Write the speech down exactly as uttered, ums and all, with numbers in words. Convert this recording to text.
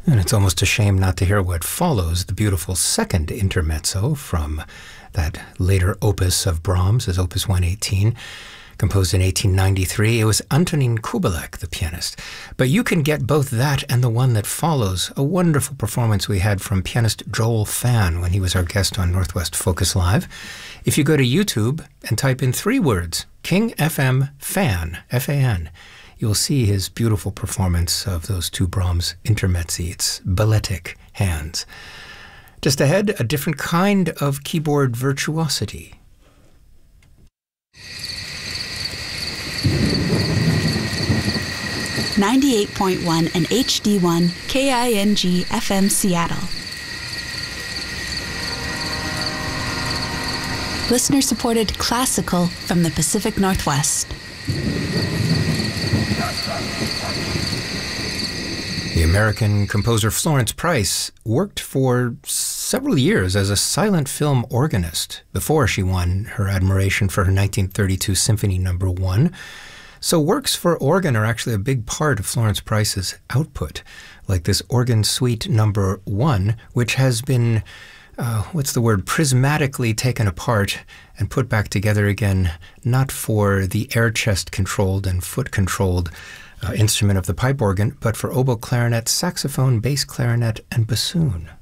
And it's almost a shame not to hear what follows, the beautiful second intermezzo from that later opus of Brahms, as Opus one eighteen, composed in eighteen ninety-three. It was Antonín Kubelek, the pianist. But you can get both that and the one that follows, a wonderful performance we had from pianist Joel Fan when he was our guest on Northwest Focus Live. If you go to YouTube and type in three words, King F M Fan, F A N, you'll see his beautiful performance of those two Brahms intermezzi. It's balletic hands. Just ahead, a different kind of keyboard virtuosity. ninety-eight point one and H D one K I N G F M Seattle. Listener-supported classical from the Pacific Northwest. The American composer Florence Price worked for several years as a silent film organist before she won her admiration for her nineteen thirty-two Symphony Number One. So works for organ are actually a big part of Florence Price's output, like this Organ Suite Number One, which has been, uh, what's the word, prismatically taken apart and put back together again, not for the air chest controlled and foot controlled uh, instrument of the pipe organ, but for oboe, clarinet, saxophone, bass clarinet, and bassoon.